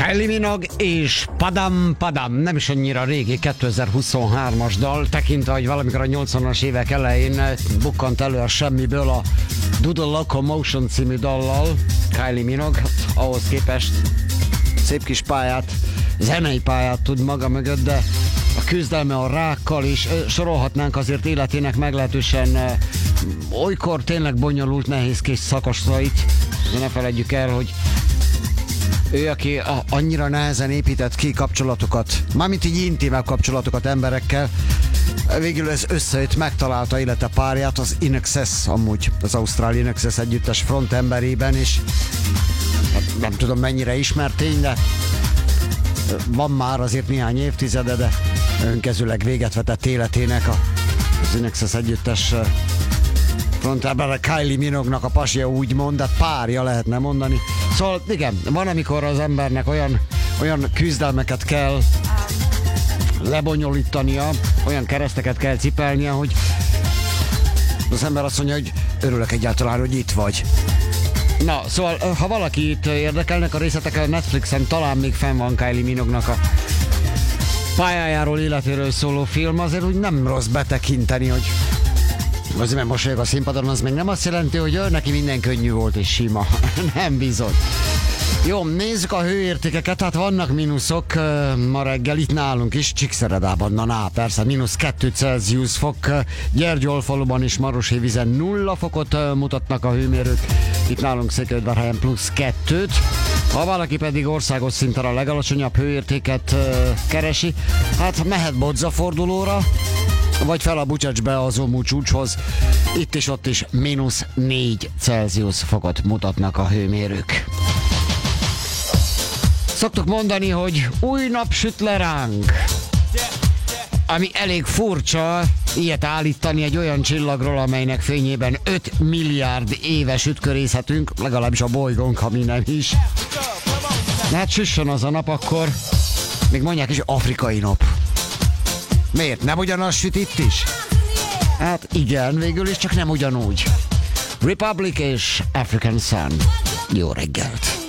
Kylie Minogue és Padam Padam, nem is annyira régi, 2023-as dal, tekintve, hogy valamikor a 80-as évek elején bukkant elő a semmiből a Do the Locomotion című dallal, Kylie Minogue, ahhoz képest szép kis pályát, zenei pályát tud maga mögött, de a küzdelme a rákkal is, sorolhatnánk azért életének meglehetősen olykor tényleg bonyolult, nehézkés szakaszait, de ne feledjük el, hogy ő, aki annyira nehezen épített ki kapcsolatokat, mármint így intimebb kapcsolatokat emberekkel, végül ez összejött, megtalálta élete párját, az INXS, amúgy az ausztrál INXS együttes frontemberében, és hát nem tudom mennyire ismert tény, de van már azért néhány évtizede, de önkezőleg véget vetett életének az INXS együttes frontember, a Kylie Minogue-nak a pasja úgymond, de párja lehetne mondani. Szóval igen, van, amikor az embernek olyan küzdelmeket kell lebonyolítania, olyan kereszteket kell cipelnie, hogy az ember azt mondja, hogy örülök egyáltalán, hogy itt vagy. Na, szóval, ha valakit érdekelnek a részletek, a Netflixen talán még fenn van Kylie Minogue-nak a pályájáról, életéről szóló film, azért úgy nem rossz betekinteni, hogy azért, mert mosolyog a színpadon, az még nem azt jelenti, hogy neki minden könnyű volt és sima. Nem bizony. Jó, nézzük a hőértékeket, hát vannak mínuszok ma reggel itt nálunk is, Csíkszeredában, persze, -2 Celsius fok, Gyergyolfaluban és Maroshévízen 0 fokot mutatnak a hőmérők, itt nálunk Székelyudvarhelyen +2-t. Ha valaki pedig országos szinten a legalacsonyabb hőértéket keresi, hát mehet bodzafordulóra, vagy fel a Bucsecsbe az Omú csúcshoz, itt is ott is -4 Celsius fokot mutatnak a hőmérők. Szoktuk mondani, hogy új nap süt le ránk, ami elég furcsa ilyet állítani egy olyan csillagról, amelynek fényében 5 milliárd éve sütkörészetünk, legalábbis a bolygónk, ha mi nem is. Hát süssön az a nap, akkor még mondják is afrikai nap. Miért? Nem ugyanaz süt itt is? Hát igen, végül is, csak nem ugyanúgy. Republic és African Sun. Jó reggelt!